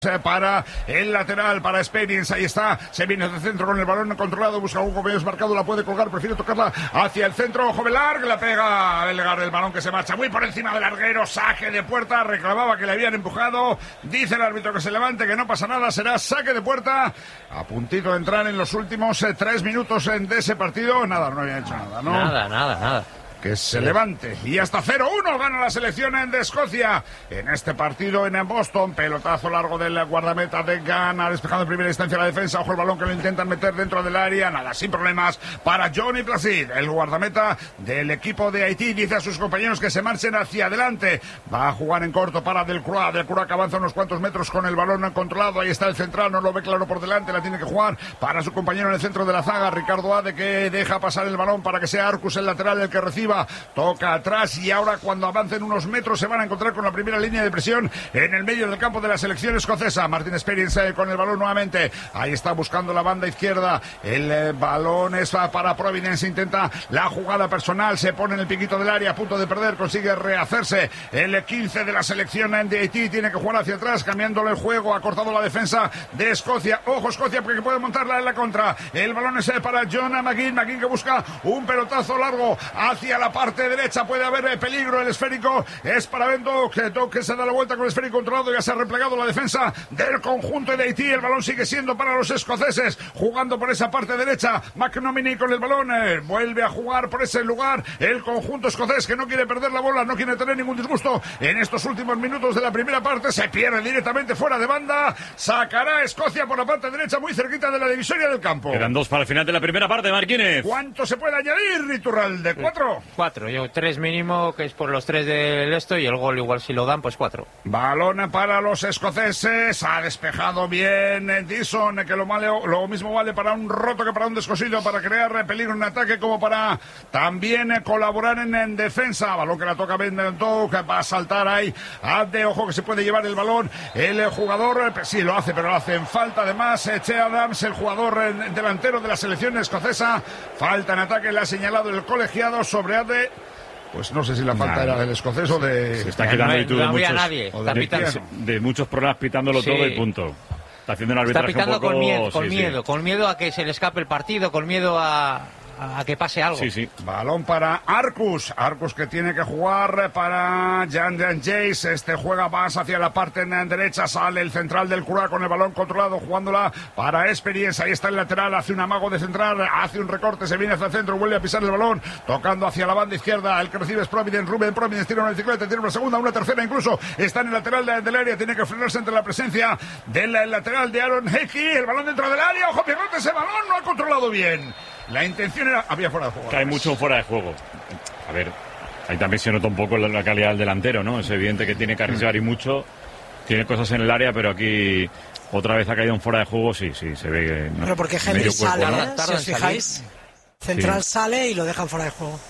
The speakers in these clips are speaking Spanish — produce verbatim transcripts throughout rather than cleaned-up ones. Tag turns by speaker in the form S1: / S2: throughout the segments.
S1: Para el lateral, para Experience, ahí está, se viene hacia el centro con el balón controlado, busca un compañero marcado, la puede colgar, prefiere tocarla hacia el centro, Jovelarg, la pega Belgar, el balón que se marcha muy por encima del larguero, saque de puerta, reclamaba que le habían empujado, dice el árbitro que se levante, que no pasa nada, será saque de puerta, a puntito de entrar en los últimos eh, tres minutos en, de ese partido, nada, no había hecho nada, ¿no?
S2: Nada, nada, nada.
S1: Que se sí. levante. Y hasta cero uno gana la selección de Escocia en este partido en Boston. Pelotazo largo del guardameta de Ghana, despejado en primera instancia la defensa. Ojo el balón que lo intentan meter dentro del área. Nada, sin problemas para Johnny Placid, el guardameta del equipo de Haití. Dice a sus compañeros que se marchen hacia adelante. Va a jugar en corto para Delcroix. Delcroix que avanza unos cuantos metros con el balón controlado. Ahí está el central, no lo ve claro por delante. La tiene que jugar para su compañero en el centro de la zaga, Ricardo Ade, que deja pasar el balón para que sea Arcus el lateral el que reciba. Toca atrás y ahora cuando avancen unos metros se van a encontrar con la primera línea de presión en el medio del campo de la selección escocesa. Martin Experience con el balón nuevamente. Ahí está buscando la banda izquierda. El eh, balón es para Providence. Intenta la jugada personal. Se pone en el piquito del área a punto de perder. Consigue rehacerse. El quince de la selección de Haití tiene que jugar hacia atrás cambiándole el juego. Ha cortado la defensa de Escocia. Ojo Escocia porque puede montarla en la contra. El balón es para John McGinn. McGinn que busca un pelotazo largo hacia la parte derecha, puede haber peligro, el esférico es para Bendo, que toque se da la vuelta con el esférico controlado, ya se ha replegado la defensa del conjunto de Haití, el balón sigue siendo para los escoceses, jugando por esa parte derecha, McNominay con el balón, eh, vuelve a jugar por ese lugar, el conjunto escocés que no quiere perder la bola, no quiere tener ningún disgusto en estos últimos minutos de la primera parte, se pierde directamente fuera de banda, sacará Escocia por la parte derecha, muy cerquita de la divisoria del campo.
S3: Quedan dos para el final de la primera parte, Marquínez.
S1: ¿Cuánto se puede añadir, Iturralde? ¿Cuatro?
S2: Cuatro, yo tres mínimo, que es por los tres del esto, y el gol igual si lo dan, pues cuatro.
S1: Balón para los escoceses, ha despejado bien Dixon, que lo, vale, lo mismo vale para un roto que para un descosido, para crear peligro en ataque como para también colaborar en, en defensa. Balón que la toca Bendento, que va a saltar ahí, de ojo que se puede llevar el balón, el jugador, sí lo hace, pero lo hace en falta además, Che Adams, el jugador delantero de la selección escocesa, falta en ataque, le ha señalado el colegiado sobre Ade. Pues no sé si la falta nah, era del escocés o de...
S3: Se está quedando
S2: no,
S3: y tú
S2: no
S3: de, muchos,
S2: nadie.
S3: de, de, de muchos programas pitándolo sí. todo y punto. Está haciendo un arbitraje
S2: está pitando
S3: un poco...
S2: con miedo, con,
S3: sí,
S2: miedo
S3: sí.
S2: con miedo a que se le escape el partido, con miedo a... a que pase algo.
S3: Sí, sí.
S1: Balón para Arcus. Arcus que tiene que jugar para Jan Jan Jace. Este juega más hacia la parte derecha. Sale el central del Cura con el balón controlado, jugándola para Experience. Ahí está el lateral. Hace un amago de central. Hace un recorte. Se viene hacia el centro. Vuelve a pisar el balón. Tocando hacia la banda izquierda. El que recibe es Providence. Rubén Providence tiene una bicicleta. Tiene una segunda, una tercera incluso. Está en el lateral de, del área. Tiene que frenarse entre la presencia del lateral de Aaron Hickey. El balón dentro del área. Ojo, pierrote, ese balón no ha controlado bien. La intención era... Había fuera de juego.
S3: Cae mucho fuera de juego. A ver, ahí también se nota un poco la, la calidad del delantero, ¿no? Es evidente que tiene que arriesgar y mucho. Tiene cosas en el área, pero aquí otra vez ha caído un fuera de juego. Sí, sí, se ve que...
S4: Pero porque Henry sale,
S2: cuerpo,
S4: ¿no? Si os fijáis, central sí. sale y lo dejan fuera de juego.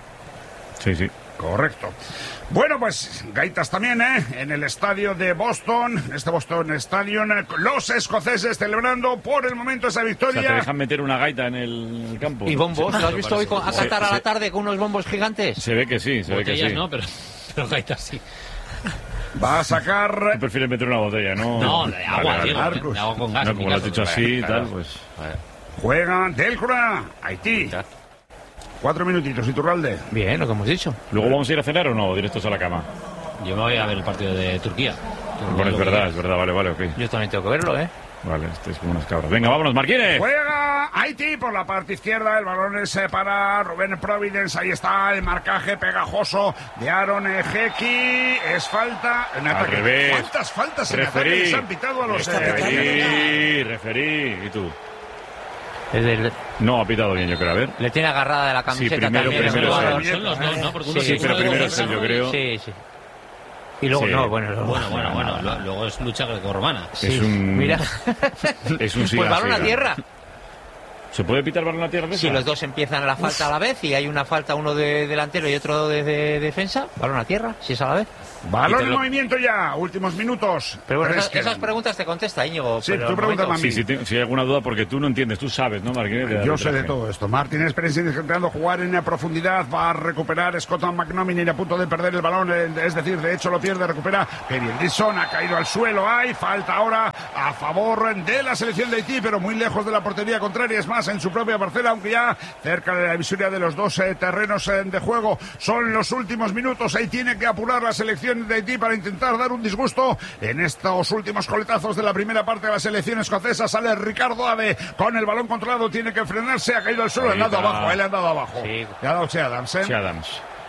S3: Sí, sí.
S1: Correcto. Bueno, pues gaitas también, ¿eh? En el estadio de Boston, este Boston Stadium, los escoceses celebrando por el momento esa victoria.
S3: O sea, te dejan meter una gaita en el, en el campo.
S2: ¿Y bombos?
S3: Sí,
S2: ¿Lo has visto hoy a cantar
S3: se,
S2: a la
S3: se,
S2: tarde con unos bombos gigantes?
S3: Se ve que sí, se
S5: Botellas
S3: ve que sí.
S5: no, pero, pero gaitas sí.
S1: Va a sacar...
S3: Prefieres meter una botella, ¿no?
S5: No, de agua,
S3: vale,
S5: tío,
S3: vale.
S5: de agua con gas.
S3: No, como lo has dicho así y tal, pues...
S1: Juega Delcroix, Haití. Cuatro minutitos, Iturralde.
S2: Bien, lo que hemos dicho.
S3: ¿Luego vamos a ir a cenar o no? Directos a la cama.
S5: Yo me voy a ver el partido de Turquía.
S3: Bueno, es verdad, es verdad, vale, vale, ok.
S2: Yo también tengo que verlo, ¿eh?
S3: Vale, estáis como unas cabras. Venga, vámonos, Marquínez.
S1: Juega Haití por la parte izquierda. El balón es para Rubén Providence. Ahí está el marcaje pegajoso de Aaron Hickey. Es falta en
S3: Al
S1: ataque.
S3: revés.
S1: ¿Cuántas faltas en
S3: Referí.
S1: ataque les han pitado a los...
S3: Referí, referí. ¿Y tú?
S2: El...
S3: No, ha pitado bien, yo creo. A ver.
S2: Le tiene agarrada de la camiseta
S3: sí, primero,
S2: también.
S3: Primero,
S5: no,
S3: primero
S5: son los dos, ¿no? Porque uno
S3: sí, sí, pero primero es él, yo creo.
S2: Sí, sí. Y luego,
S3: sí.
S2: no, bueno, luego,
S5: bueno, bueno, bueno, bueno, luego es lucha grecorromana.
S2: Sí,
S3: es un...
S2: mira.
S3: Es un
S2: Pues balón a tierra.
S3: ¿Se puede pitar balón a tierra de
S2: Si
S3: esa?
S2: los dos empiezan la falta a la vez y hay una falta, uno de delantero y otro de, de defensa, balón a tierra, si es a la vez.
S1: Balón en
S2: lo...
S1: movimiento ya, últimos minutos.
S2: Pero bueno, esas,
S1: que...
S2: esas preguntas te contesta Íñigo.
S1: Sí,
S2: pero
S1: tú pregúntame a mí.
S3: Sí, sí, te, si hay alguna duda, porque tú no entiendes, tú sabes, ¿no, Martínez?
S1: Yo sé de todo esto. Martínez Pérez intentando jugar en profundidad, va a recuperar Scott McNominay a punto de perder el balón, es decir, de hecho lo pierde, recupera Kevin Dixon, ha caído al suelo, hay falta ahora a favor de la selección de Haití, pero muy lejos de la portería contraria, es más, en su propia parcela, aunque ya cerca de la divisoria de los dos eh, terrenos eh, de juego. Son los últimos minutos, ahí tiene que apurar la selección de Haití para intentar dar un disgusto en estos últimos coletazos de la primera parte de la selección escocesa. Sale Ricardo Ave con el balón controlado, tiene que frenarse, ha caído al suelo, le han dado abajo, él le han dado abajo.
S2: Sí.
S1: Le ha dado Che Adams, ¿eh?
S3: Che Adams.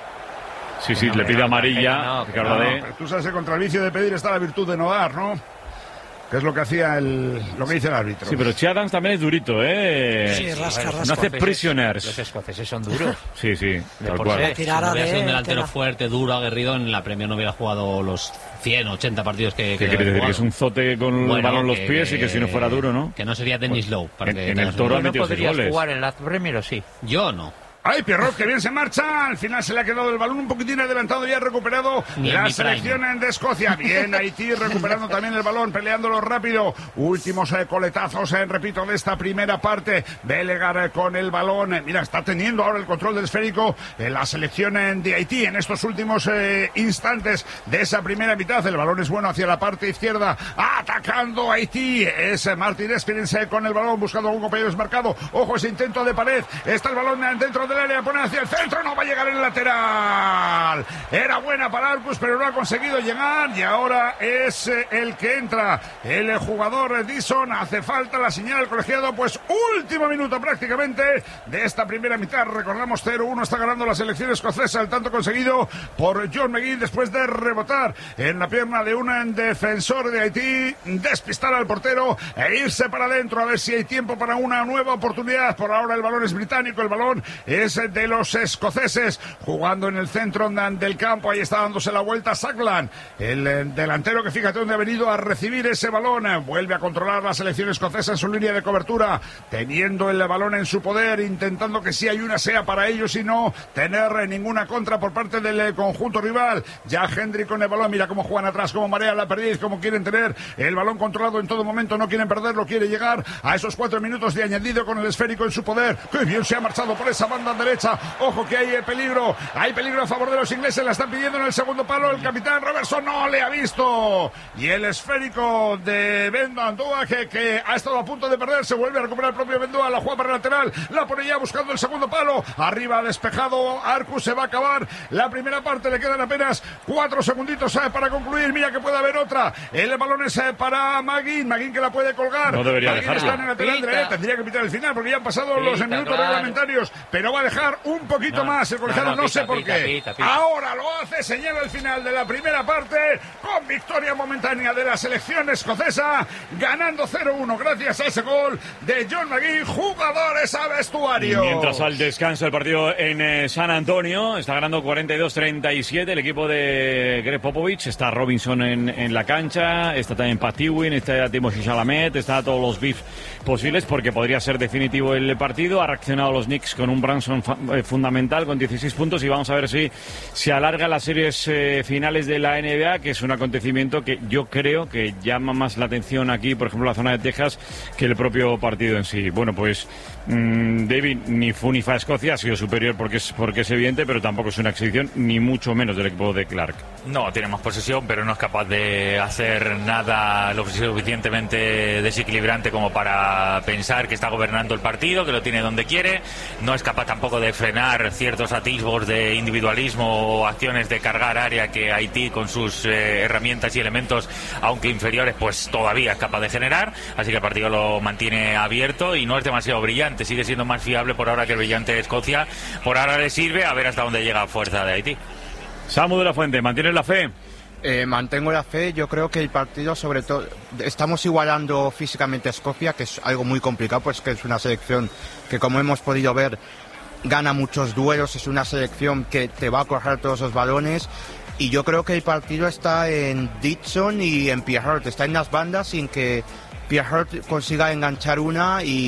S3: Sí, sí,
S2: no,
S3: le pide
S2: no,
S3: amarilla,
S2: no,
S3: Ricardo
S1: No,
S3: Ave.
S1: no, pero tú sabes que contra el vicio de pedir está la virtud de no dar, ¿no? Que es lo que hacía el, lo que dice el árbitro.
S3: Sí, pero Che Adams también es durito, ¿eh?
S4: Sí, rasca,
S2: Los
S4: rasca.
S3: No hace
S2: escoceses-
S3: prisoners.
S2: Los escoceses son duros.
S3: Sí, sí, tal
S2: por
S3: cual.
S2: sí.
S5: Si
S4: Tirada
S5: no hubiera sido
S4: de
S5: un delantero
S4: tela.
S5: fuerte, duro, aguerrido, en la Premier no hubiera jugado los cien, ochenta partidos que,
S3: ¿Qué
S5: que
S3: quiere decir?
S5: jugado.
S3: Que es un zote con el
S5: Bueno,
S3: balón en los
S5: que-
S3: pies y que si no fuera duro, ¿no?
S5: Que no sería Dennis Lowe. Para
S3: En-
S5: que
S3: en
S5: te
S3: el
S5: hagas
S3: Toro
S5: una
S3: ha
S2: ¿No
S3: metido seis
S2: podrías
S3: goles.
S2: jugar en la Premier o sí?
S5: idea. Yo no.
S1: ¡Ay, Pierrot, que bien se marcha! Al final se le ha quedado el balón un poquitín adelantado y ha recuperado
S5: Ni en
S1: la
S5: mi
S1: selección de Escocia. Bien, Haití recuperando también el balón, peleándolo rápido. Últimos eh, coletazos, eh, repito, de esta primera parte. Belegar eh, con el balón. Eh, mira, está teniendo ahora el control del esférico en la selección eh, de Haití en estos últimos eh, instantes de esa primera mitad. El balón es bueno hacia la parte izquierda. Atacando Haití. Es eh, Martin Espinens eh, con el balón, buscando a un compañero desmarcado. Ojo, ese intento de pared. Está el balón eh, dentro del área, pone hacia el centro, no va a llegar en el lateral. Era buena para Arcus, pero no ha conseguido llegar y ahora es eh, el que entra. El eh, jugador eh, Dixon, hace falta la señal del colegiado, pues último minuto prácticamente de esta primera mitad. Recordamos cero uno, está ganando la selección escocesa, el tanto conseguido por John McGinn después de rebotar en la pierna de un defensor de Haití, despistar al portero e irse para adentro a ver si hay tiempo para una nueva oportunidad. Por ahora el balón es británico, el balón es de los escoceses, jugando en el centro del campo. Ahí está dándose la vuelta Saglan, el eh, delantero que fíjate dónde ha venido a recibir ese balón. Eh, vuelve a controlar la selección escocesa en su línea de cobertura, teniendo el balón en su poder, intentando que si hay una sea para ellos y no tener eh, ninguna contra por parte del eh, conjunto rival. Ya Hendry con el balón, mira cómo juegan atrás, cómo marean la perdiz, cómo quieren tener el balón controlado en todo momento, no quieren perderlo, quiere llegar a esos cuatro minutos de añadido con el esférico en su poder. ¡Qué bien se ha marchado por esa banda derecha! Ojo que hay eh, peligro, hay peligro a favor de los ingleses, la están pidiendo en el segundo palo el capitán Robertson, no le ha visto, y el esférico de Bendoa que, que ha estado a punto de perder, se vuelve a recuperar el propio Bendoa, la juega para el lateral, la pone ya buscando el segundo palo, arriba despejado Arcus, se va a acabar la primera parte, le quedan apenas cuatro segunditos eh, para concluir, mira que puede haber otra, el balón es eh, para McGinn, McGinn que la puede colgar,
S3: No debería
S1: McGinn
S3: dejarla.
S1: está en el lateral
S2: Pita.
S1: derecho, tendría que pitar el final porque ya han pasado
S2: Pita,
S1: los minutos
S2: claro.
S1: reglamentarios, pero va a dejar un poquito
S2: No,
S1: más el colegiado,
S2: no,
S1: no,
S2: no,
S1: sé
S2: pita,
S1: por
S2: pita,
S1: qué.
S2: pita, pita.
S1: Ahora lo hace, señala el final de la primera parte, con victoria momentánea de la selección escocesa, ganando cero uno gracias a ese gol de John McGinn, jugadores a vestuario.
S3: Mientras al descanso el partido en eh, San Antonio, está ganando cuarenta y dos treinta y siete el equipo de Greg Popovich, está Robinson en, en la cancha, está también Pat Ewing, está Timothy Chalamet, está todos los beef posibles porque podría ser definitivo el partido. Ha reaccionado los Knicks con un Branson fa- eh, fundamental con dieciséis puntos y vamos a ver si se alarga las series eh, finales de la N B A, que es un acontecimiento que yo creo que llama más la atención aquí, por ejemplo, la zona de Texas, que el propio partido en sí. Bueno, pues mmm, David, ni fu ni fa Escocia ha sido superior porque es, porque es evidente, pero tampoco es una exhibición, ni mucho menos del equipo de Clark.
S6: No, tiene más posesión, pero no es capaz de hacer nada lo suficientemente desequilibrante como para pensar que está gobernando el partido, que lo tiene donde quiere. No es capaz tampoco de frenar ciertos atisbos de individualismo o acciones de cargar área que Haití, con sus eh, herramientas y elementos, aunque inferiores, pues todavía es capaz de generar. Así que el partido lo mantiene abierto y no es demasiado brillante. Sigue siendo más fiable por ahora que el brillante de Escocia. Por ahora le sirve, a ver hasta dónde llega fuerza de Haití.
S3: Samu de la Fuente, ¿mantienes la fe?
S7: Eh, mantengo la fe, yo creo que el partido, sobre todo, estamos igualando físicamente a Escocia, que es algo muy complicado, pues que es una selección que, como hemos podido ver, gana muchos duelos, es una selección que te va a correr todos los balones, y yo creo que el partido está en Dixon y en Pierre Hurt, está en las bandas sin que Pierre Hurt consiga enganchar una y,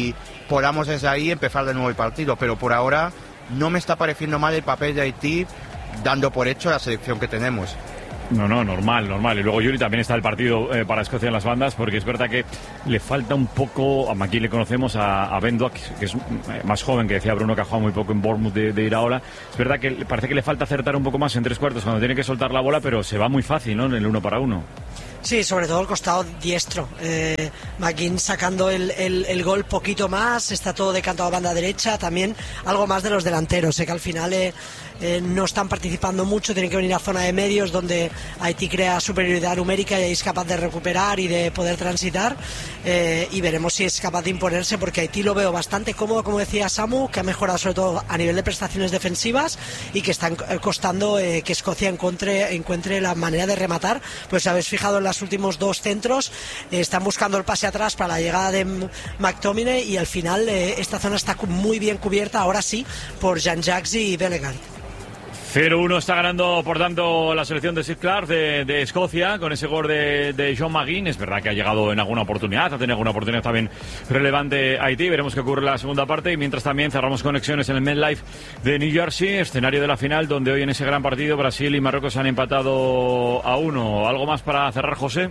S7: podamos desde ahí empezar de nuevo el partido, pero por ahora no me está pareciendo mal el papel de Haití, dando por hecho la selección que tenemos.
S3: No, no, normal, normal. Y luego, Yuri, también está el partido eh, para Escocia en las bandas, porque es verdad que le falta un poco, aquí le conocemos a, a Ben Doak, que es eh, más joven, que decía Bruno, que ha jugado muy poco en Bournemouth de, de Iraola. Es verdad que parece que le falta acertar un poco más en tres cuartos cuando tiene que soltar la bola, pero se va muy fácil, ¿no?, en el uno para uno.
S4: Sí, sobre todo el costado diestro. Eh, McGinn sacando el, el, el gol poquito más, está todo decantado a banda derecha, también algo más de los delanteros. Sé que al final eh, eh, no están participando mucho, tienen que venir a zona de medios donde Haití crea superioridad numérica y es capaz de recuperar y de poder transitar, eh, y veremos si es capaz de imponerse, porque Haití lo veo bastante cómodo, como decía Samu, que ha mejorado sobre todo a nivel de prestaciones defensivas y que están costando eh, que Escocia encuentre, encuentre la manera de rematar. Pues si habéis fijado en las últimos dos centros, eh, están buscando el pase atrás para la llegada de McTominay y al final eh, esta zona está muy bien cubierta, ahora sí, por Jean-Jacques y Bellegarde.
S3: cero uno está ganando, por tanto, la selección de Steve Clarke de, de Escocia con ese gol de, de John McGinn. Es verdad que ha llegado en alguna oportunidad, ha tenido alguna oportunidad también relevante Haití. Veremos qué ocurre en la segunda parte y mientras también cerramos conexiones en el MetLife de New Jersey, escenario de la final donde hoy en ese gran partido Brasil y Marruecos han empatado a uno. ¿Algo más para cerrar, José?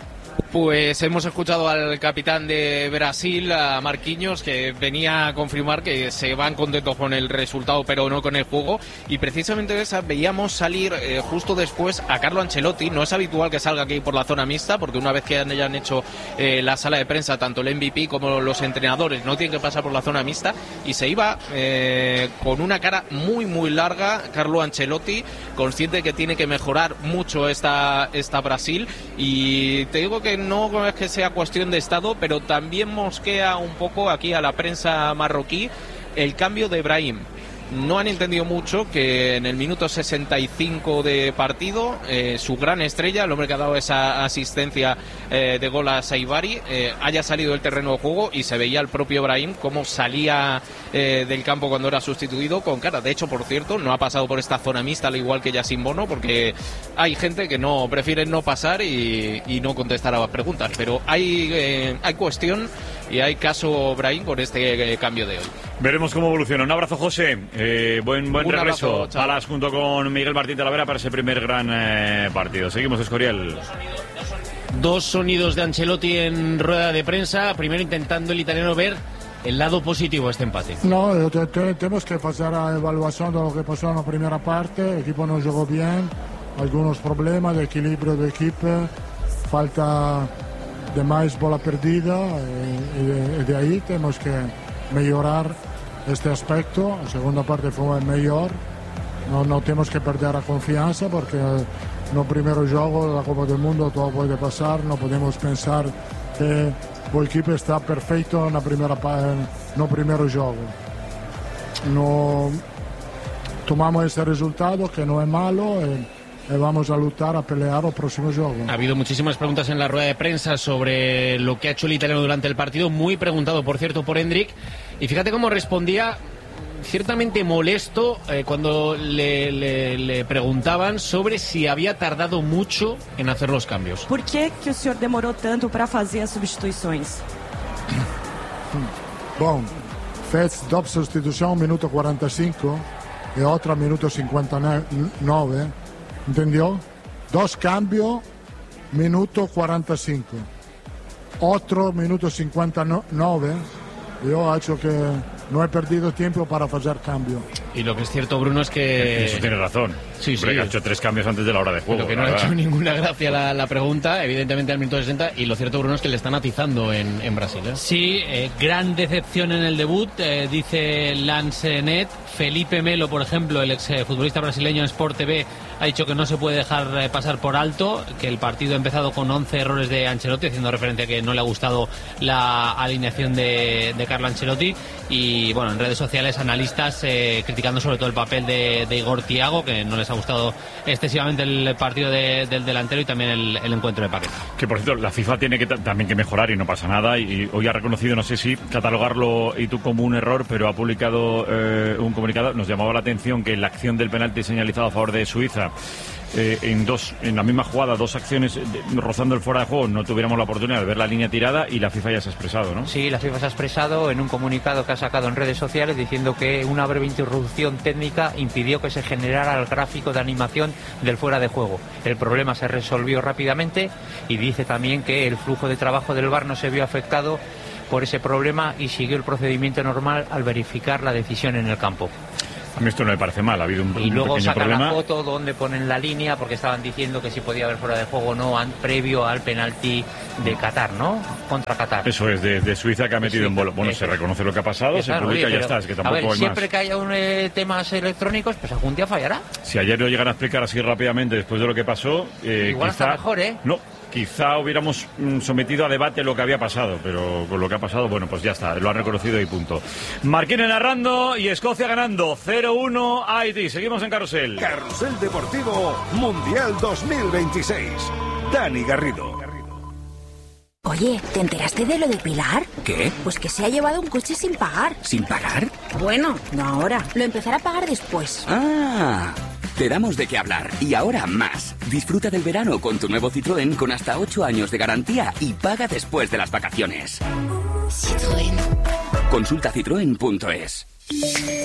S8: Pues hemos escuchado al capitán de Brasil, a Marquinhos, que venía a confirmar que se van contentos con el resultado, pero no con el juego. Y precisamente de esa veíamos salir eh, justo después a Carlo Ancelotti. No es habitual que salga aquí por la zona mixta, porque una vez que hayan hecho eh, la sala de prensa, tanto el M V P como los entrenadores no tienen que pasar por la zona mixta. Y se iba eh, con una cara muy, muy larga Carlo Ancelotti, consciente de que tiene que mejorar mucho esta, esta Brasil. Y te digo que que no es que sea cuestión de estado, pero también mosquea un poco aquí a la prensa marroquí el cambio de Brahim. No han entendido mucho que en el minuto sesenta y cinco de partido eh, su gran estrella, el hombre que ha dado esa asistencia eh, de gol a Saibari, eh, haya salido del terreno de juego y se veía el propio Brahim cómo salía eh, del campo cuando era sustituido con cara. De hecho, por cierto, no ha pasado por esta zona mixta al igual que Yacine Bono, porque hay gente que no prefiere no pasar y, y no contestar a las preguntas, pero hay, eh, hay cuestión y hay caso Brahim con este eh, cambio de hoy.
S3: Veremos cómo evoluciona. Un abrazo, José. Eh, buen buen
S8: Un
S3: regreso.
S8: abrazo,
S3: Alas junto con Miguel Martín Talavera para ese primer gran eh, partido. Seguimos, Escorial.
S5: Dos sonidos de Ancelotti en rueda de prensa. Primero intentando el italiano ver el lado positivo a este empate.
S9: No, te, te, tenemos que pasar a evaluación de lo que pasó en la primera parte. El equipo no jugó bien, algunos problemas de equilibrio de equipo, falta de más bola perdida y, y, de, y de ahí tenemos que mejorar este aspecto. La segunda parte fue mejor, no, no tenemos que perder la confianza porque no primero juego de la Copa del Mundo todo puede pasar, no podemos pensar que el equipo está perfecto en la primera parte, no primero juego. No tomamos este resultado que no es malo y, y vamos a luchar a pelear el próximo juego.
S5: Ha habido muchísimas preguntas en la rueda de prensa sobre lo que ha hecho el italiano durante el partido, muy preguntado por cierto por Hendrik, y fíjate cómo respondía, ciertamente molesto eh, cuando le, le, le preguntaban sobre si había tardado mucho en hacer los cambios.
S10: ¿Por qué que o senhor demorou tanto para fazer as substituições?
S9: Bom, fez dos sustituciones, minuto cuarenta y cinco y otra minuto cincuenta y nueve, ¿entendió? Dos cambios, minuto cuarenta y cinco. Otro minuto cincuenta y nueve. Yo he hecho que no he perdido tiempo para hacer cambio.
S5: Y lo que es cierto, Bruno, es que...
S3: Eso tiene razón.
S5: Sí,
S3: Hombre,
S5: sí.
S3: que ha hecho tres cambios antes de la hora de juego.
S5: Lo que no ha hecho ninguna gracia la, la pregunta, evidentemente al minuto sesenta, y lo cierto, Bruno, es que le están atizando en, en Brasil, ¿eh?
S11: Sí, eh, gran decepción en el debut, eh, dice Lance Net. Felipe Melo, por ejemplo, el exfutbolista brasileño en Sport T V, ha dicho que no se puede dejar eh, pasar por alto, que el partido ha empezado con once errores de Ancelotti, haciendo referencia a que no le ha gustado la alineación de, de Carlo Ancelotti. Y bueno, en redes sociales analistas eh, criticando sobre todo el papel de, de Igor Thiago, que no les ha gustado excesivamente el partido de, del delantero y también el, el encuentro de Paquetá.
S3: Que por cierto, la FIFA tiene que también que mejorar y no pasa nada, y, y hoy ha reconocido, no sé si catalogarlo y tú como un error, pero ha publicado eh, un comunicado. Nos llamaba la atención que la acción del penalti señalizado a favor de Suiza eh, en dos en la misma jugada, dos acciones de, rozando el fuera de juego, no tuviéramos la oportunidad de ver la línea tirada, y la FIFA ya se ha expresado, ¿no?
S2: Sí, la FIFA se ha expresado en un comunicado que ha sacado en redes sociales diciendo que una breve interrupción técnica impidió que se generara el gráfico de animación del fuera de juego. El problema se resolvió rápidamente, y dice también que el flujo de trabajo del V A R no se vio afectado por ese problema y siguió el procedimiento normal al verificar la decisión en el campo.
S3: A mí esto no me parece mal, ha habido un,
S2: y
S3: un
S2: luego
S3: pequeño
S2: sacan
S3: problema.
S2: la foto donde ponen la línea, porque estaban diciendo que si podía haber fuera de juego o no an, previo al penalti de Qatar, ¿no? Contra Qatar.
S3: Eso es, de, de Suiza, que ha metido en bolo. Bueno, se reconoce lo que ha pasado, se publica y ya está, es que tampoco
S2: a ver,
S3: hay
S2: siempre
S3: más.
S2: que haya un, eh, temas electrónicos, pues algún día fallará.
S3: Si ayer lo llegan a explicar así rápidamente después de lo que pasó, eh,
S2: igual
S3: quizá,
S2: está mejor, ¿eh?
S3: No, quizá hubiéramos mm, sometido a debate lo que había pasado, pero con lo que ha pasado, bueno, pues ya está, lo han reconocido y punto. Marquinhos narrando y Escocia ganando cero uno a Haití. Seguimos en Carrusel.
S12: Carrusel Deportivo Mundial dos mil veintiséis. Dani Garrido.
S13: Oye, ¿te enteraste de lo de Pilar?
S14: ¿Qué?
S13: Pues que se ha llevado un coche sin pagar.
S14: ¿Sin pagar?
S13: Bueno, no ahora. Lo empezará a pagar después.
S14: Ah, te damos de qué hablar. Y ahora más. Disfruta del verano con tu nuevo Citroën con hasta ocho años de garantía y paga después de las vacaciones.
S13: Citroën.
S14: Consulta citroen punto es.